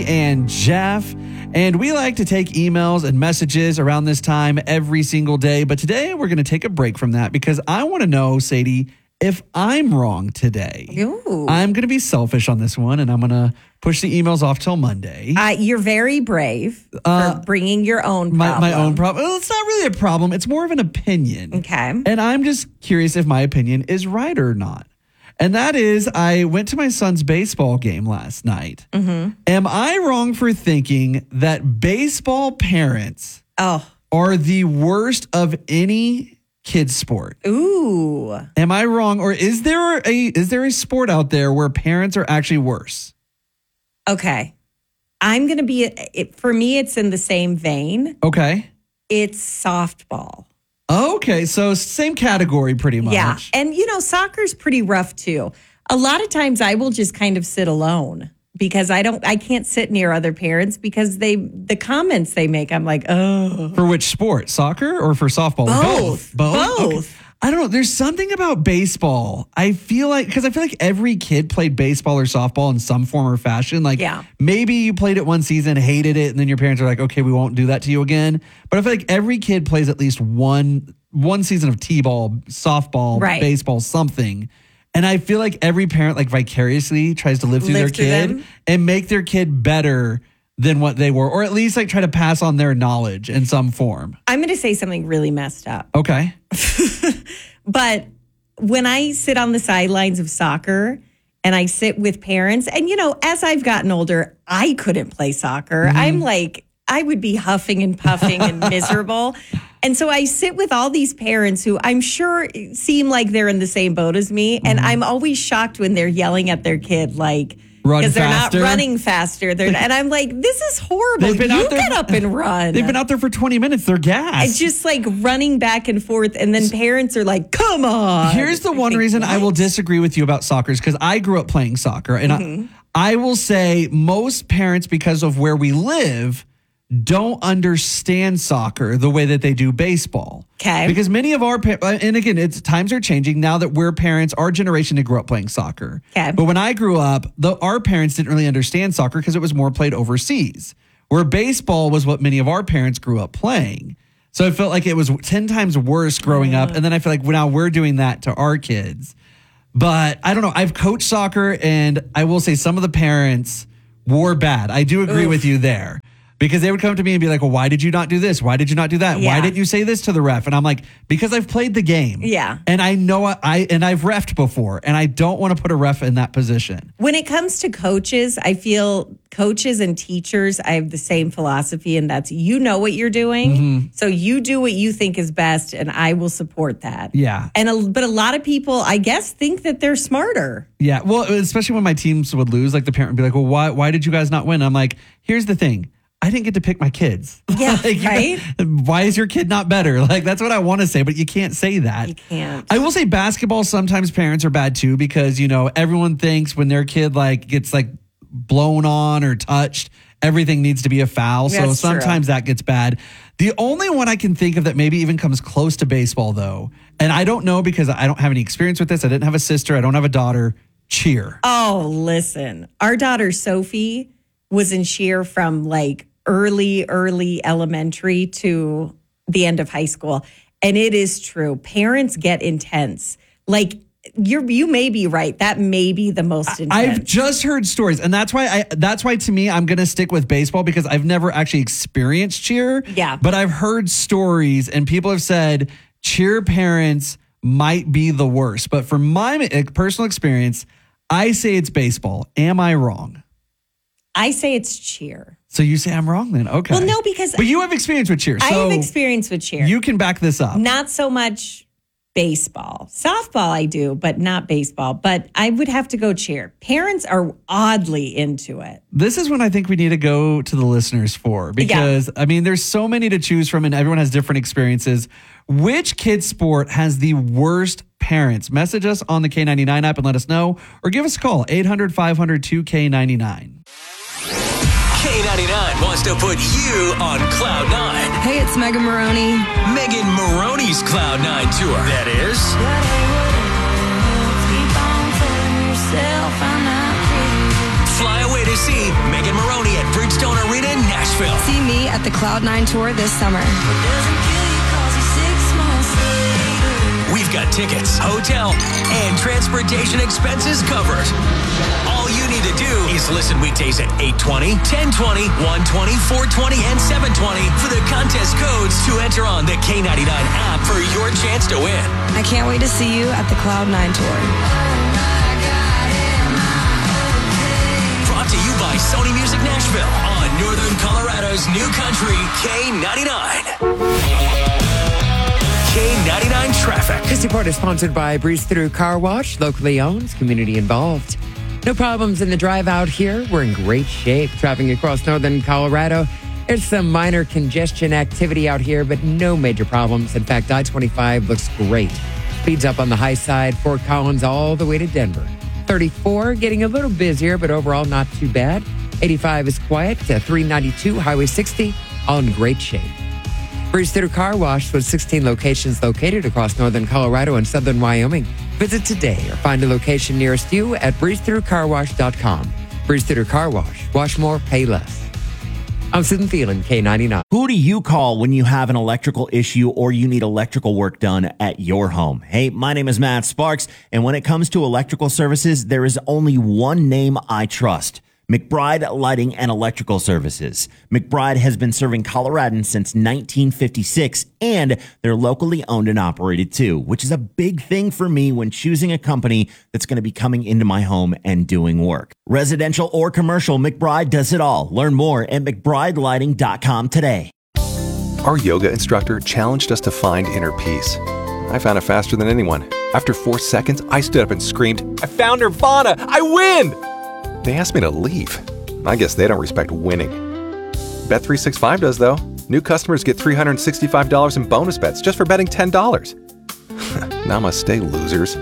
and Jeff, and we like to take emails and messages around this time every single day, but today we're going to take a break from that because I want to know, Sadie, if I'm wrong today. Ooh. I'm going to be selfish on this one, and I'm going to push the emails off till Monday. You're very brave for bringing your own problem. My own problem. Well, it's not really a problem. It's more of an opinion. Okay. And I'm just curious if my opinion is right or not. And that is, I went to my son's baseball game last night. Mm-hmm. Am I wrong for thinking that baseball parents are the worst of any kids sport? Ooh. Am I wrong? Or is there a sport out there where parents are actually worse? Okay. I'm going to be, for me, it's in the same vein. Okay. It's softball. Okay, so same category pretty much. Yeah, and soccer's pretty rough too. A lot of times I will just kind of sit alone because I can't sit near other parents because the comments they make, I'm like, oh. For which sport? Soccer or for softball? Both. Okay. I don't know. There's something about baseball. I feel like every kid played baseball or softball in some form or fashion. Maybe you played it one season, hated it, and then your parents are like, okay, we won't do that to you again. But I feel like every kid plays at least one season of t-ball, softball, baseball, something. And I feel like every parent vicariously tries to live through their kid and make their kid better than what they were, or at least try to pass on their knowledge in some form. I'm going to say something really messed up. Okay. But when I sit on the sidelines of soccer and I sit with parents, and, as I've gotten older, I couldn't play soccer. Mm-hmm. I'm like, I would be huffing and puffing and miserable. And so I sit with all these parents who I'm sure seem like they're in the same boat as me. Mm-hmm. And I'm always shocked when they're yelling at their kid, because they're not running faster. And I'm like, this is horrible. Get up and run. They've been out there for 20 minutes. They're gassed. It's just running back and forth. And then parents are like, come on. Here's the one reason I will disagree with you about soccer is because I grew up playing soccer. And I will say most parents, because of where we live, don't understand soccer the way that they do baseball. Okay. Because many of our and again, times are changing now that we're parents. Our generation did grow up playing soccer. Okay. But when I grew up, our parents didn't really understand soccer because it was more played overseas, where baseball was what many of our parents grew up playing. So I felt like it was 10 times worse growing up. And then I feel like now we're doing that to our kids. But I don't know. I've coached soccer, and I will say some of the parents were bad. I do agree with you there. Because they would come to me and be like, well, why did you not do this? Why did you not do that? Yeah. Why didn't you say this to the ref? And I'm like, because I've played the game. Yeah. And I know I've reffed before, and I don't want to put a ref in that position. When it comes to coaches, I feel coaches and teachers, I have the same philosophy, and that's what you're doing. Mm-hmm. So you do what you think is best, and I will support that. Yeah. But a lot of people, I guess, think that they're smarter. Yeah. Well, especially when my teams would lose, the parent would be like, well, why did you guys not win? I'm like, here's the thing. I didn't get to pick my kids. Yeah, right? Why is your kid not better? That's what I want to say, but you can't say that. You can't. I will say basketball, sometimes parents are bad too, because, everyone thinks when their kid gets blown on or touched, everything needs to be a foul. So sometimes that gets bad. The only one I can think of that maybe even comes close to baseball though, and I don't know because I don't have any experience with this. I didn't have a sister. I don't have a daughter. Cheer. Oh, listen. Our daughter, Sophie, was in cheer from early elementary to the end of high school. And it is true. Parents get intense. You may be right. That may be the most intense. I've just heard stories. And that's why to me, I'm going to stick with baseball because I've never actually experienced cheer. Yeah. But I've heard stories and people have said cheer parents might be the worst. But from my personal experience, I say it's baseball. Am I wrong? I say it's cheer. So you say I'm wrong then? Okay. Well, no, because... But you have experience with cheer. I have experience with cheer. You can back this up. Not so much baseball. Softball I do, but not baseball. But I would have to go cheer. Parents are oddly into it. This is when I think we need to go to the listeners for. Because, there's so many to choose from and everyone has different experiences. Which kid sport has the worst parents? Message us on the K99 app and let us know. Or give us a call, 800-500-2K99. K99 wants to put you on Cloud 9. Hey, it's Megan Maroney. Megan Maroney's Cloud 9 tour. That is... Fly away to to see Megan Maroney at Bridgestone Arena in Nashville. See me at the Cloud9 Tour this summer. We've got tickets, hotel, and transportation expenses covered. All you need to do is listen weekdays at 8:20, 10:20, 1:20, 4:20, and 7:20 for the contest codes to enter on the K99 app for your chance to win. I can't wait to see you at the Cloud9 Tour. Brought to you by Sony Music Nashville on Northern Colorado's new country, K99. K99 Traffic. This report is sponsored by Breeze Through Car Wash, locally owned, community involved. No problems in the drive out here. We're in great shape. Traveling across northern Colorado. There's some minor congestion activity out here, but no major problems. In fact, I-25 looks great. Speeds up on the high side, Fort Collins all the way to Denver. 34 getting a little busier, but overall not too bad. 85 is quiet. 392, Highway 60, all in great shape. Breeze Through Car Wash with 16 locations located across northern Colorado and southern Wyoming. Visit today or find a location nearest you at breezethroughcarwash.com. Breeze Through Car Wash. Wash more, pay less. I'm Susan Thielen, K99. Who do you call when you have an electrical issue or you need electrical work done at your home? Hey, my name is Matt Sparks, and when it comes to electrical services, there is only one name I trust. McBride Lighting and Electrical Services. McBride has been serving Coloradans since 1956, and they're locally owned and operated too, which is a big thing for me when choosing a company that's going to be coming into my home and doing work. Residential or commercial, McBride does it all. Learn more at McBrideLighting.com today. Our yoga instructor challenged us to find inner peace. I found it faster than anyone. After 4 seconds, I stood up and screamed, "I found Nirvana! I win!" They asked me to leave. I guess they don't respect winning. Bet365 does, though. New customers get $365 in bonus bets just for betting $10. Namaste, losers.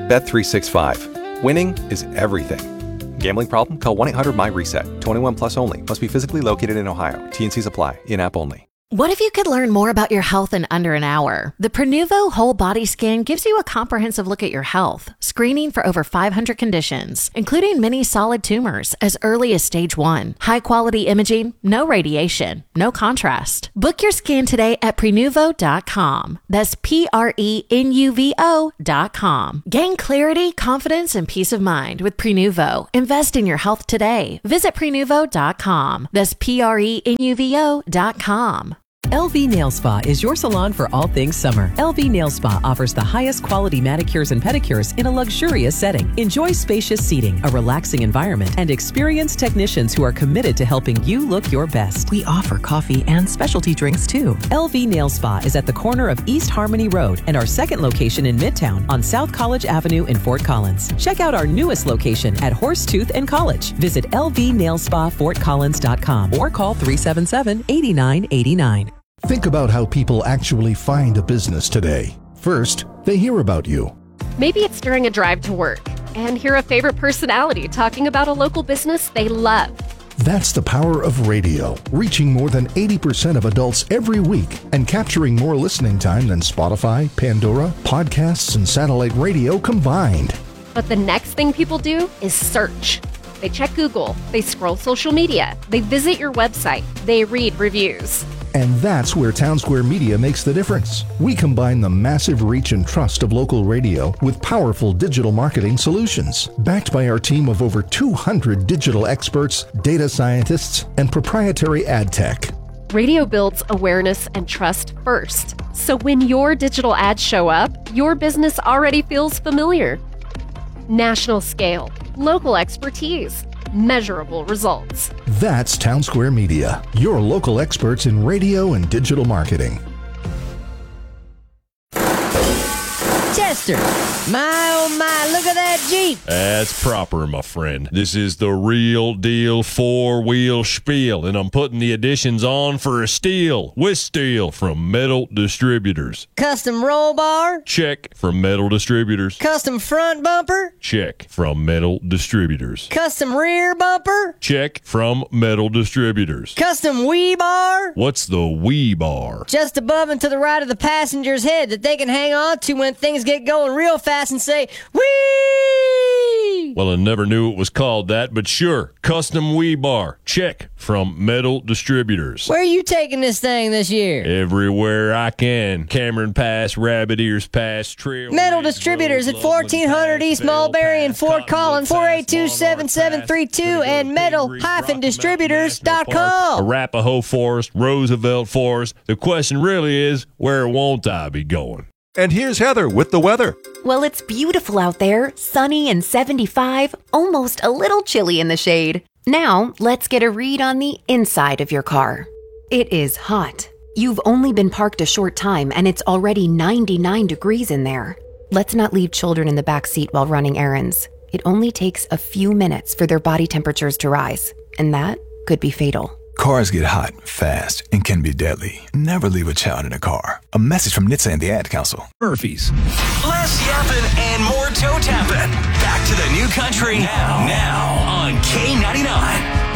Bet365. Winning is everything. Gambling problem? Call 1-800-MY-RESET. 21 plus only. Must be physically located in Ohio. T&Cs apply. In-app only. What if you could learn more about your health in under an hour? The Prenuvo Whole Body Scan gives you a comprehensive look at your health, screening for over 500 conditions, including many solid tumors as early as stage 1. High-quality imaging, no radiation, no contrast. Book your scan today at Prenuvo.com. That's Prenuvo.com. Gain clarity, confidence, and peace of mind with Prenuvo. Invest in your health today. Visit Prenuvo.com. That's Prenuvo.com. LV Nail Spa is your salon for all things summer. LV Nail Spa offers the highest quality manicures and pedicures in a luxurious setting. Enjoy spacious seating, a relaxing environment, and experienced technicians who are committed to helping you look your best. We offer coffee and specialty drinks too. LV Nail Spa is at the corner of East Harmony Road and our second location in Midtown on South College Avenue in Fort Collins. Check out our newest location at Horsetooth and College. Visit lvnailspafortcollins.com or call 377-8989. Think about how people actually find a business today. First, they hear about you. Maybe it's during a drive to work and hear a favorite personality talking about a local business they love. That's the power of radio, reaching more than 80% of adults every week and capturing more listening time than Spotify, Pandora, podcasts, and satellite radio combined. But the next thing people do is search. They check Google, they scroll social media, they visit your website, they read reviews. And that's where Townsquare Media makes the difference. We combine the massive reach and trust of local radio with powerful digital marketing solutions. Backed by our team of over 200 digital experts, data scientists, and proprietary ad tech. Radio builds awareness and trust first. So when your digital ads show up, your business already feels familiar. National scale, local expertise, measurable results. That's Townsquare Media, your local experts in radio and digital marketing. Chester, my oh my, look at that Jeep. That's proper, my friend. This is the real deal four-wheel spiel, and I'm putting the additions on for a steal with steel from Metal Distributors. Custom roll bar? Check, from Metal Distributors. Custom front bumper? Check, from Metal Distributors. Custom rear bumper? Check, from Metal Distributors. Custom wheel bar? What's the wheel bar? Just above and to the right of the passenger's head that they can hang on to when things get going real fast and say, whee! Well, I never knew it was called that, but sure. Custom Wii Bar. Check from Metal Distributors. Where are you taking this thing this year? Everywhere I can. Cameron Pass, Rabbit Ears Pass, Trail. Metal Distributors at 1400 East Mulberry in Fort Collins, 482-7732 and metal-distributors.com. Arapahoe Forest, Roosevelt Forest. The question really is, where won't I be going? And here's Heather with the weather. Well, it's beautiful out there, sunny and 75, almost a little chilly in the shade. Now, let's get a read on the inside of your car. It is hot. You've only been parked a short time and it's already 99 degrees in there. Let's not leave children in the back seat while running errands. It only takes a few minutes for their body temperatures to rise, and that could be fatal. Cars get hot, fast, and can be deadly. Never leave a child in a car. A message from NHTSA and the Ad Council. Murphy's. Less yapping and more toe tapping. Back to the new country now on K99.